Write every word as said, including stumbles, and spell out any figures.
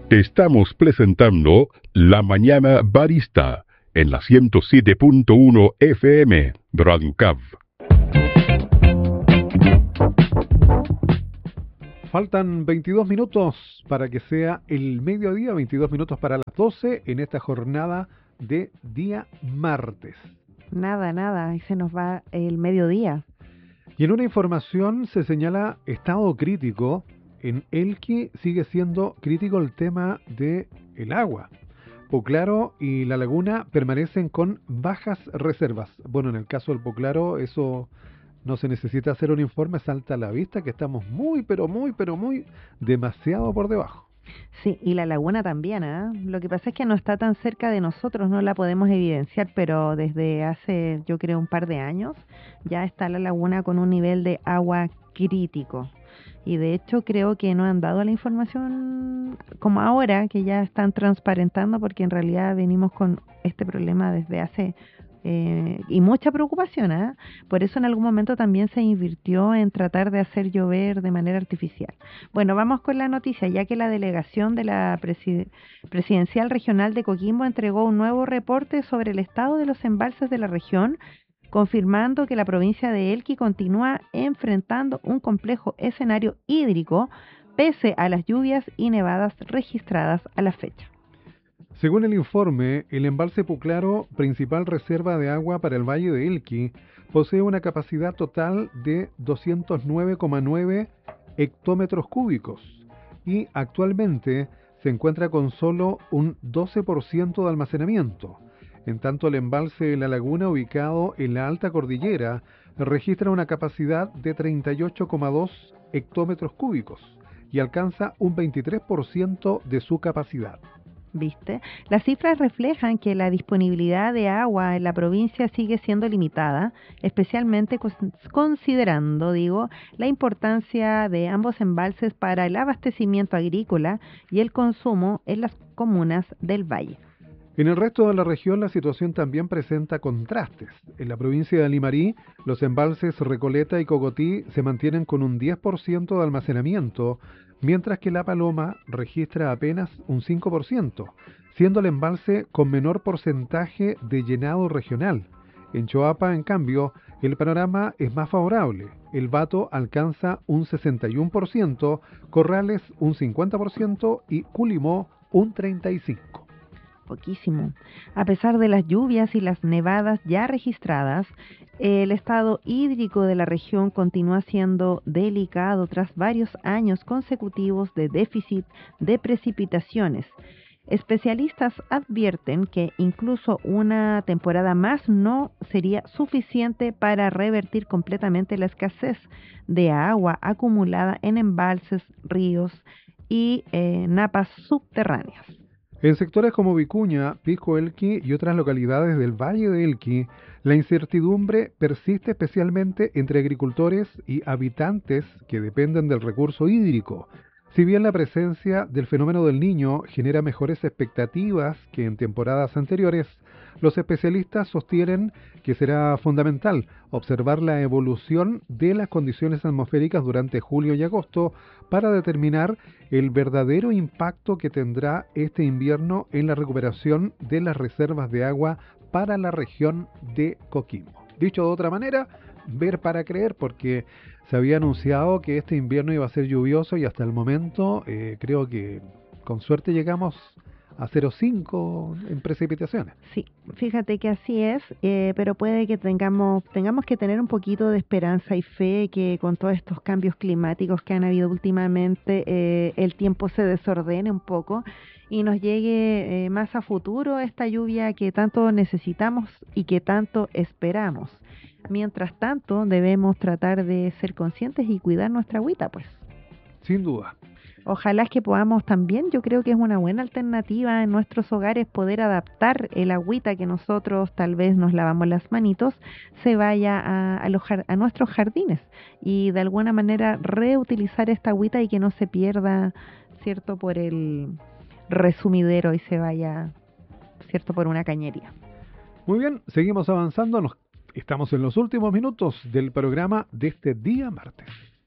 Te estamos presentando La Mañana Barista en la ciento siete punto uno F M, Radio Cab. Faltan veintidós minutos para que sea el mediodía, veintidós minutos para las doce en esta jornada de día martes. Nada, nada, ahí se nos va el mediodía. Y en una información se señala estado crítico. En Elqui sigue siendo crítico el tema de el agua. Poclaro y La Laguna permanecen con bajas reservas. Bueno, en el caso del Poclaro eso no se necesita hacer un informe, salta a la vista que estamos muy, pero muy, pero muy demasiado por debajo. Sí, y La Laguna también, ¿eh? Lo que pasa es que no está tan cerca de nosotros, no la podemos evidenciar, pero desde hace, yo creo, un par de años ya está La Laguna con un nivel de agua crítico. Y de hecho creo que no han dado la información como ahora, que ya están transparentando, porque en realidad venimos con este problema desde hace eh, y mucha preocupación, ¿eh? Por eso en algún momento también se invirtió en tratar de hacer llover de manera artificial. Bueno, vamos con la noticia, ya que la delegación de la preside- Presidencial Regional de Coquimbo entregó un nuevo reporte sobre el estado de los embalses de la región, confirmando que la provincia de Elqui continúa enfrentando un complejo escenario hídrico pese a las lluvias y nevadas registradas a la fecha. Según el informe, el embalse Puclaro, principal reserva de agua para el Valle de Elqui, posee una capacidad total de doscientos nueve coma nueve hectómetros cúbicos y actualmente se encuentra con solo un doce por ciento de almacenamiento. En tanto, el embalse de La Laguna, ubicado en la alta cordillera, registra una capacidad de treinta y ocho coma dos hectómetros cúbicos y alcanza un veintitrés por ciento de su capacidad. ¿Viste? Las cifras reflejan que la disponibilidad de agua en la provincia sigue siendo limitada, especialmente considerando, digo, la importancia de ambos embalses para el abastecimiento agrícola y el consumo en las comunas del valle. En el resto de la región la situación también presenta contrastes. En la provincia de Limarí, los embalses Recoleta y Cogotí se mantienen con un diez por ciento de almacenamiento, mientras que La Paloma registra apenas un cinco por ciento, siendo el embalse con menor porcentaje de llenado regional. En Choapa, en cambio, el panorama es más favorable. El Bato alcanza un sesenta y uno por ciento, Corrales un cincuenta por ciento y Culimó un treinta y cinco por ciento. Poquísimo. A pesar de las lluvias y las nevadas ya registradas, el estado hídrico de la región continúa siendo delicado tras varios años consecutivos de déficit de precipitaciones. Especialistas advierten que incluso una temporada más no sería suficiente para revertir completamente la escasez de agua acumulada en embalses, ríos y eh, napas subterráneas. En sectores como Vicuña, Pisco Elqui y otras localidades del Valle de Elqui, la incertidumbre persiste especialmente entre agricultores y habitantes que dependen del recurso hídrico. Si bien la presencia del fenómeno del Niño genera mejores expectativas que en temporadas anteriores, los especialistas sostienen que será fundamental observar la evolución de las condiciones atmosféricas durante julio y agosto para determinar el verdadero impacto que tendrá este invierno en la recuperación de las reservas de agua para la región de Coquimbo. Dicho de otra manera, ver para creer, porque se había anunciado que este invierno iba a ser lluvioso y hasta el momento eh, creo que con suerte llegamos a cero coma cinco en precipitaciones. Sí, fíjate que así es, eh, pero puede que tengamos tengamos que tener un poquito de esperanza y fe que con todos estos cambios climáticos que han habido últimamente, eh, el tiempo se desordene un poco y nos llegue eh, más a futuro esta lluvia que tanto necesitamos y que tanto esperamos. Mientras tanto, debemos tratar de ser conscientes y cuidar nuestra agüita, pues. Sin duda. Ojalá es que podamos también, yo creo que es una buena alternativa en nuestros hogares poder adaptar el agüita que nosotros tal vez nos lavamos las manitos, se vaya a, a, los, a nuestros jardines y de alguna manera reutilizar esta agüita y que no se pierda, ¿cierto?, por el resumidero y se vaya, ¿cierto?, por una cañería. Muy bien, seguimos avanzando, nos, estamos en los últimos minutos del programa de este día martes.